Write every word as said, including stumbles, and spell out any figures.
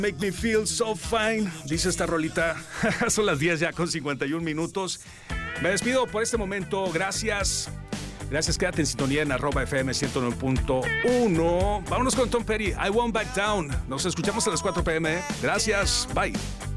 Make me feel so fine, dice esta rolita. Son las diez ya con cincuenta y un minutos. Me despido por este momento. Gracias. Gracias, quédate en sintonía en arroba F M ciento nueve punto uno. Vámonos con Tom Petty, I Won't Back Down. Nos escuchamos a las cuatro p m. Gracias, bye.